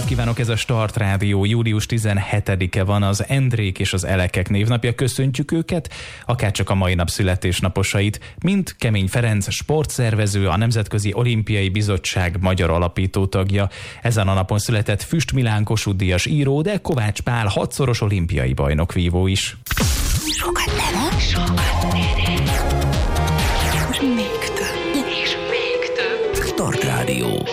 napot kívánok, ez a Start Rádió. Július 17-e van, az Endrék és az Elekek névnapja. Köszöntjük őket, akárcsak a mai nap születésnaposait, mint Kemény Ferenc sportszervező, a Nemzetközi Olimpiai Bizottság magyar alapító tagja. Ezen a napon született Füst Milán Kossuth-díjas író, de Kovács Pál 6-szoros olimpiai bajnokvívó is. Sokat nem, sokat nem. Most még